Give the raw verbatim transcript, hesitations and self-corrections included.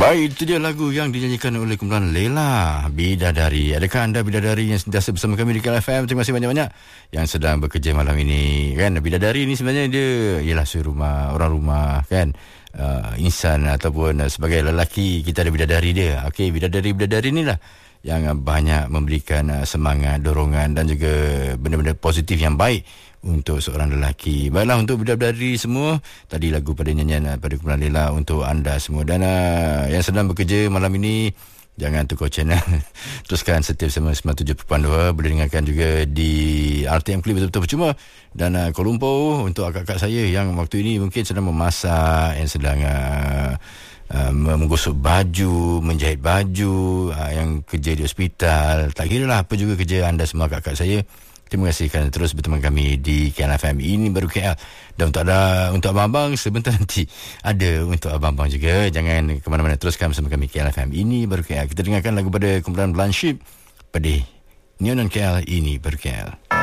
Baik, itu dia lagu yang dinyanyikan oleh kumpulan Lela, Bidadari. Adakah anda bidadari yang sentiasa bersama kami di K L F M? Terima kasih banyak-banyak yang sedang bekerja malam ini. Kan, bidadari ni sebenarnya dia ialah suri rumah, orang rumah, kan? Uh, insan ataupun uh, sebagai lelaki, kita ada bidadari dia. Okey, bidadari-bidadari ni lah yang uh, banyak memberikan uh, semangat, dorongan dan juga benda-benda positif yang baik untuk seorang lelaki. Baiklah, untuk bidadari semua, tadi lagu pada nyanyian pada kumpulan Lela untuk anda semua. Dan uh, yang sedang bekerja malam ini, jangan tukar channel. Teruskan setia bersama sembilan puluh tujuh perpuluhan dua. Boleh dengarkan juga di R T M Clip betul-betul percuma. Dan uh, Kuala Lumpur, untuk akak-akak saya yang waktu ini mungkin sedang memasak, yang sedang uh, uh, menggosok baju, menjahit baju, uh, yang kerja di hospital, tak kira lah apa juga kerja anda semua akak-akak saya. Terima kasih kerana terus berteman kami di K L F M. Ini baru K L. Dan untuk ada untuk abang-abang, sebentar nanti ada untuk abang-abang juga. Jangan ke mana-mana, teruskan bersama kami K L F M. Ini baru K L. Kita dengarkan lagu pada kumpulan Blanchip, Pedih. Neon K L, ini baru K L.